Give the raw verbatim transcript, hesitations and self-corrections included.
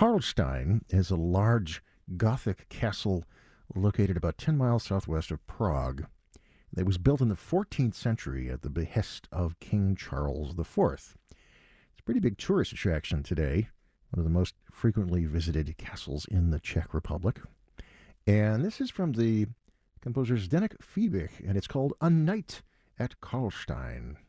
Karlstein is a large Gothic castle located about ten miles southwest of Prague. It was built in the fourteenth century at the behest of King Charles the Fourth. It's a pretty big tourist attraction today, one of the most frequently visited castles in the Czech Republic. And this is from the composer Zdeněk Fiebig, and it's called A Night at Karlstein.